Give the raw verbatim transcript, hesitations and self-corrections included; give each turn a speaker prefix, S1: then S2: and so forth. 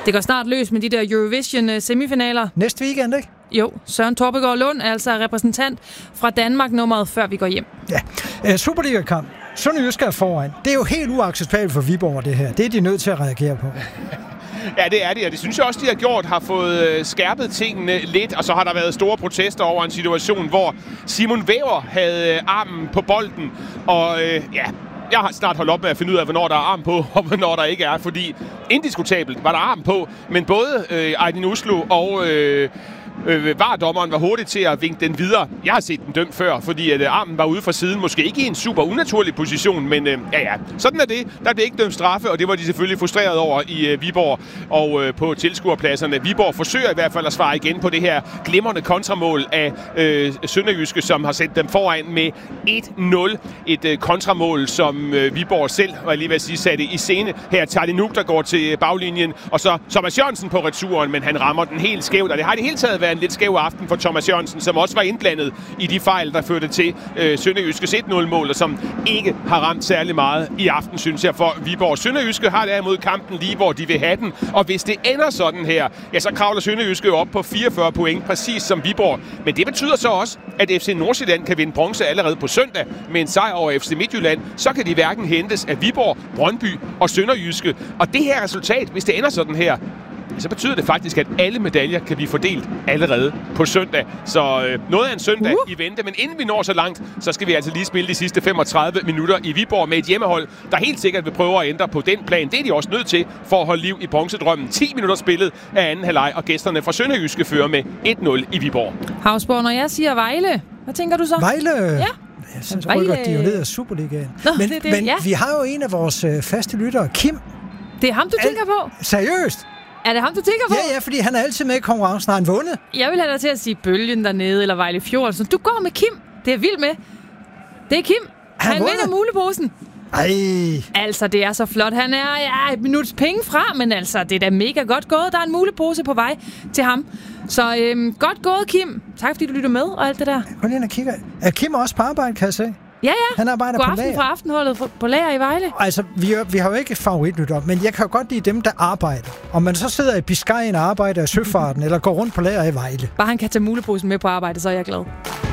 S1: Det går snart løs med de der Eurovision-semifinaler.
S2: Næste weekend, ikke?
S1: Jo, Søren Torpegaard Lund er altså repræsentant fra Danmark nummeret, før vi går hjem.
S2: Ja, Superliga-kamp. Sønderjyske er foran. Det er jo helt uacceptabelt for Viborg, det her. Det er de nødt til at reagere på.
S3: Ja, det er det, og det synes jeg også, de har gjort, har fået skærpet tingene lidt, og så har der været store protester over en situation, hvor Simon Væver havde armen på bolden, og øh, ja, jeg har snart holdt op med at finde ud af, hvornår der er arm på, og hvornår der ikke er, fordi indiskutabelt var der arm på, men både øh, Aydin Uslu og øh, Øh, VAR-dommeren var hurtig til at vinke den videre. Jeg har set den dømt før, fordi at, øh, armen var ude fra siden. Måske ikke i en super unaturlig position, men øh, ja ja, sådan er det. Der blev ikke dømt straffe, og det var de selvfølgelig frustreret over i øh, Viborg og øh, på tilskuerpladserne. Viborg forsøger i hvert fald at svare igen på det her glimrende kontramål af øh, Sønderjyske, som har sendt dem foran med et nul. Et øh, kontramål, som øh, Viborg selv, var jeg lige ved at sige, satte i scene. Her tager det Nuk, der går til baglinjen, og så Thomas Jørgensen på returen, men han rammer den helt skævt, og det har i det hele taget været en lidt skæv aften for Thomas Jørgensen, som også var indblandet i de fejl, der førte til øh, Sønderjyskes et nul-mål, og som ikke har ramt særlig meget i aften, synes jeg, for Viborg. Sønderjyske har derimod kampen lige, hvor de vil have den, og hvis det ender sådan her, ja, så kravler Sønderjyske op på fireogfyrre point, præcis som Viborg. Men det betyder så også, at F C Nordsjælland kan vinde bronze allerede på søndag med en sejr over F C Midtjylland. Så kan de hverken hentes af Viborg, Brøndby og Sønderjyske. Og det her resultat, hvis det ender sådan her, så betyder det faktisk, at alle medaljer kan blive fordelt allerede på søndag. Så øh, noget af en søndag uh. i vente, men inden vi når så langt, så skal vi altså lige spille de sidste femogtredive minutter i Viborg med et hjemmehold, der helt sikkert vil prøve at ændre på den plan. Det er de også nødt til for at holde liv i bronzedrømmen. ti minutter spillet af anden halvleg, og gæsterne fra Sønderjyske fører med et nul i Viborg.
S1: Havsborg, når jeg siger Vejle, hvad tænker du så?
S2: Vejle?
S1: Ja.
S2: Jeg synes, rykker de jo ned af Superligaen.
S1: Nå,
S2: men
S1: det, det,
S2: men
S1: ja.
S2: vi har jo en af vores øh, faste lyttere, Kim.
S1: Det er ham, du
S2: Al-
S1: tænker på?
S2: Seriøst?
S1: Er det ham, du tænker på?
S2: Ja, ja, fordi han er altid med i konkurrencen, har han vundet.
S1: Jeg vil have dig til at sige Bølgen dernede, eller Vejle Fjord. Så du går med Kim. Det er vildt med. Det er Kim.
S2: Han,
S1: han vinder muleposen.
S2: Ej.
S1: Altså, det er så flot. Han er ja, et minuts penge fra, men altså, det er da mega godt gået. Der er en mulepose på vej til ham. Så øhm, godt gået, Kim. Tak, fordi du lytter med og alt det der.
S2: Gå lige ind og kigge. Er Kim også på arbejde, kan jeg se?
S1: Ja, ja.
S2: Han arbejder
S1: God
S2: på
S1: aften
S2: lager.
S1: fra Aftenholdet på lager i Vejle.
S2: Altså, vi, er, vi har jo ikke favoritlytter, men jeg kan jo godt lide dem, der arbejder. Om man så sidder i Biscayen og arbejder i søfarten, eller går rundt på lager i Vejle.
S1: Bare han kan tage muleposen med på arbejde, så er jeg glad.